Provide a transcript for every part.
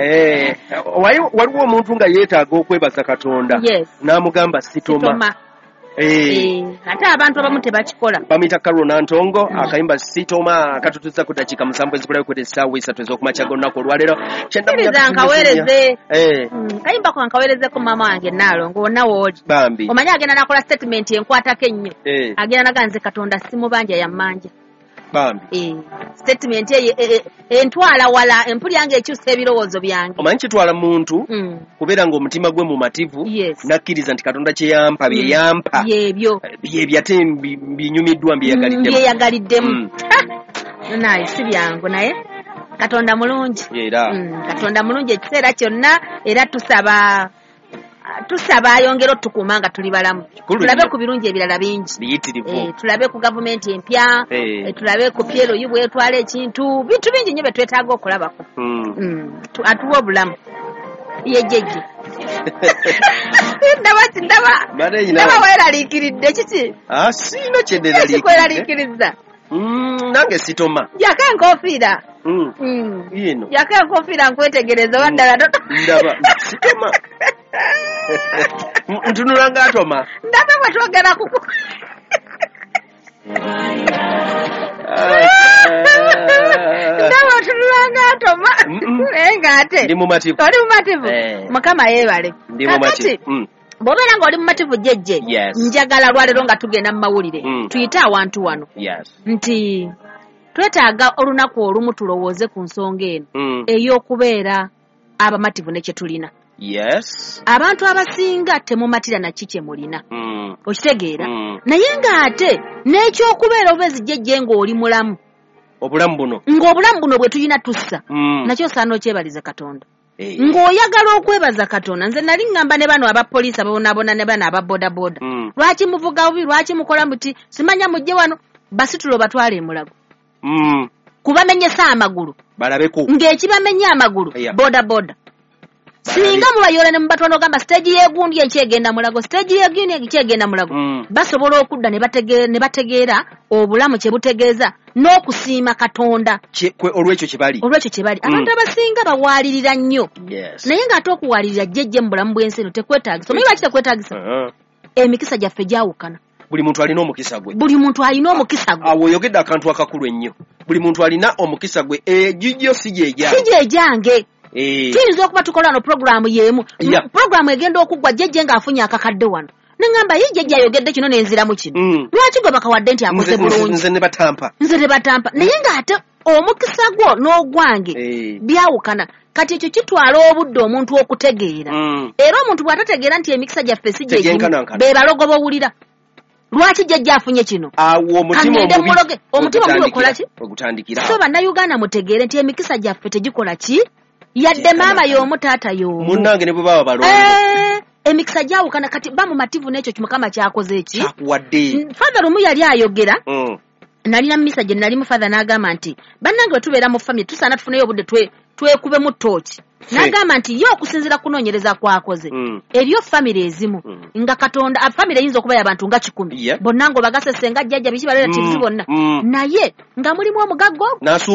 waliwo omuntu nga yeetaaga okwebaza Katonda n'amugamba sitoma. Ate abantu abamu tebakikola. Bamuyita Carol Nantongo akayimba sitoma katutuza ku dakiika 7 ezikulayo kwete essaawa 3 ez'okumakya g'olunaku olwaleero. Nkaweereze kayimba ko nkaweereze ku mama wange Naalongo wonna wooli. Bambi omanyi agenda nakola statement enkwatako ennyo. Agenda naganze Katonda simubanja yammanja. Bambi statement entwala wala empulyange ekyusa ebirowoozo byange. Omanyi kitwala muntu kubeera ng'omutima gwe mumativu nakkiriza nti Katonda kye yampa bye yampa byebyo ate binyumiddwa byeyagaliddemu. Naye si byangu naye Katonda mulungi. Katonda mulungi ekiseera kyonna era tusaba ayongera otukuuma nga tuli balamu. Tulabe ku birungi ebirala bingi. Tulabe ku gavumenti empya, tulabe ku Piero Yibwe etwala ekintu, bintu bingi nnyo bye twetaaga okulabako. Atuwa obulamu. Yejeje. Ndaba weeraliikiridde kiki? Siina kye nneeraliikiriza. Kikweraliikiriza. Nange sitoma. Yaka enkofiira. Yaka enkofiira nkwetegereza oba ddala ndaba sitoma. Ntunula ng'atoma. Ndaba bwe twogera ku ndaba otunula ng'atoma. Naye ng'ate ndi mumativu. Oli mumativu? Mukama yeebale. Ndi mumativu. Bw'obeera ng'oli mumativu jjejje, njagala lwaleero nga tugenda mu mawulire tuyite awantu wano nti twetaaga olunaku olumu tulowooze ku nsonga eno ey'okubeera abamativu ne kye tulina. Abantu abasinga temumatira na kiki mulina. Okitegeera? Naye ng'ate n'ekyokubeera obezi jjejje ng'oli mulamu. Obulamu buno. Ng'obulamu buno bwe tulina tussa. Nakyo osaana okyebaliza Katonda. Ng'oyagala okwebaza Katonda. Nze nali ngamba ne bano abapoliisi ababonabona ne bano ababodaboda. Lwaki muvuga bubi, lwaki mukola muti, simanya mujje wano basitulo batwale emulago. Kubamenyesa amagulu. Balabeko. Ng'ekibamenya amagulu bodaboda. Singa mubayole ne mubatwala ogamba stage y'egundi enkyegenda mulago, stage y'egundi enkyegenda mulago. Basobola okudda ne bategeera obulamu kye butegeeza n'okusiima Katonda. Olw'ekyo kye bali. Abantu abasinga bawaalirira nnyo. Naye ng'ate okuwaalirira jjejje mu bulamu bw'ensi eno tekwetaagisa. Omanyi lwaki tekwetaagisa? Emikisa gyaffe gyawukana. Buli muntu alina omukisa gwe. Awo oyogedde akantu akakulu ennyo. Buli muntu alina omukisa gwe. Gijjo si gyegyange. Tuyinza okuba tukola no programu y'emu. Programu egenda okuggwa jjejje ng'afunye akakadde wano. Nengamba ye jjejje ayogedde kino n'enziramu kino. Lwaki gwe bakawadde nti akoze bulungi? Nze ne batampa. Naye ng'ate omukisa gwo n'ogwange byawukana. Kati ekyo kitwala obudde omuntu okutegeera. Era omuntu bw'atategeera nti emikisa gyaffe si gye be balogo bowulira. Lwaki jjejje afunye kino? Omutima omubi okola ki? So bannayuganda mutegeere nti emikisa gyaffe tegikola ki? Yadde maama y'omu taata y'omu. Munnange ne bwe baba balongo. Emikisa gyawukana kati ba mu mativu n'ekyo Mukama kyakoze eki? Kyakuwadde. Father omu yali ayogera. Nalina misa gye nali mu father n'agamba nti bannange bwe tubeera mu family tusaana tufuneyo obudde twekube mu ttooki. N'agamba nti ye okusinziira kunoonyereza kwakoze eriyo family ezimu nga Katonda family eyinza okuba y'abantu nga 10 bonna ngo bagase nga jjajja biki balatives bonna naye nga mulimu omugaggo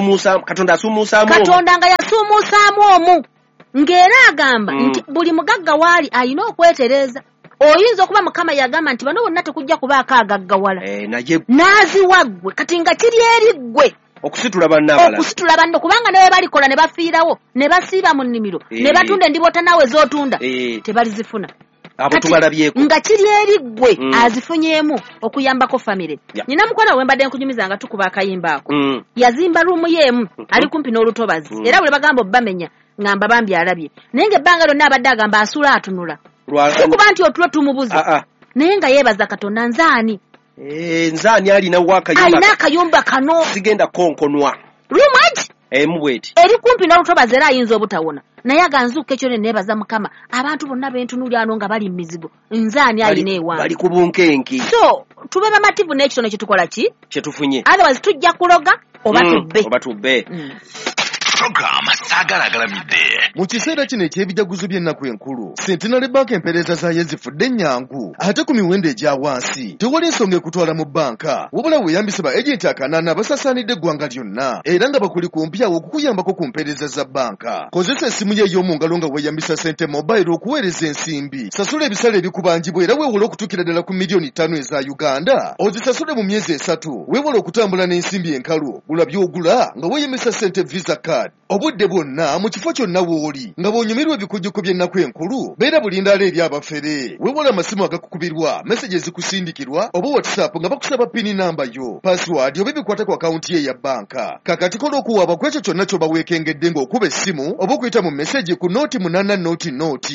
Katonda nga yasuumuusaamu omu ng'era agamba nti buli mugagga waali alina okwetereeza. Oyinza okuba Mukama yagamba nti bano bonna tekujja kubaako agaggawala n'aziwaggwe kati nga kiri eri ggwe okusitula banno kubanga ne balikola ne bafiirawo ne basiiba mu nnimiro ne batunda endiboota naawe z'otunda tebalizifuna. Abo tubalabyeko nga kiri eri ggwe azifunyemu okuyambako famire. Nina mukwala we mbadde nkunyumiza nga tukuba akayimba ako. Yazimba ruumu yeemu ali kumpi n'olutobazi era bwe bagamba obbamenya ngamba bambi alabye naye ng'ebbanga lyonna abadde agamba asula atunula sikuba nti otulo tumubuza naye nga yeebaza Katonda nzaani nzaani alina akayumba kano sigenda konkonwa rumaji bweti eri kumpi n'olutobazi era ayinza obutawona naye aganzuuka ekyo ne neebaza Mukama abantu bonna bentunulya ano nga bali mizigo nzaani alina ewange bali ku bunkenke. So tube bamativu n'ekitono kye tukola ki kye tufunye otherwise tujja kuloga oba tubbe. program sagalagalamidde. Mu kiseera kino eky'ebijaguzo by'ennaku enkulu, Centenary Bank empeereza zaayo zifudde ennyangu ate ku miwendo egya wansi. Tewali nsonga ekutwala mu banka, wabula weeyambisa ba ejenti akanaana abasasaanidde eggwanga lyonna era nga bakuli kumpyawo okukuyambako ku mpeereza za banka. Kozesa essimu ye ey'omu ngalo nga weeyambisa Sente Mobile okuweereza ensimbi. Sasula ebisale ebikubangibwa era weewole okutuukira ddala ku miliyoni 5 eza Uganda. Ozisasule mu myezi 3. Weewole okutambula n'ensimbi enkalu. Gula by'ogula nga weeyambisa Sente Visa Card. Obudde bwonna mu kifo kyonna w'oli nga bw'onyumirwa ebikujjuko by'ennaku enkulu beera bulindaala eri abafere. Weewole amasimu agakukubirwa, meseji ezikusindikirwa oba WhatsApp nga bakusaba pini namba yo, password oba ebikwata ku akawunti ye ya banka. Kakati kola okuwaaba ku ekyo kyonna ky'oba weekengedde ng'okuba essimu oba okuyita mu meseji ku nooti 8 nooti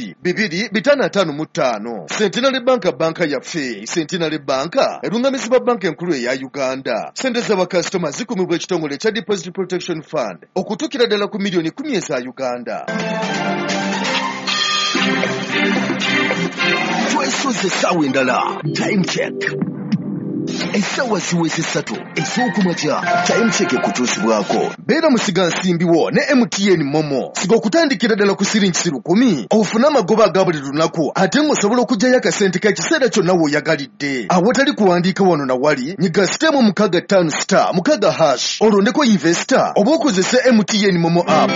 2555. Centenary Bank banka yaffe. Centenary Bank erungamizibwa banka enkulu eya Uganda. Sente z'abakasitoma zikumibwa ekitongole ekya Deposit Protection Fund okutuukira ddala ku miliyoni 10 eza Uganda. Twesoze essaawa endala. Time check. Essaawa ziweze 3 ez'okumakya. Time check ekutuusibwako. Beera musiga nsimbiwo ne MTN Momo. Siga okutandikira ddala ku siringi 10 ofune amagoba aga buli lunaku ate ng'osobola okuggyayo akasente k'ekiseera kyonna w'oyagalidde. Awatali kuwandiika wano na wali nyiga *655# olondeko investor oba okozese MTN Momo app.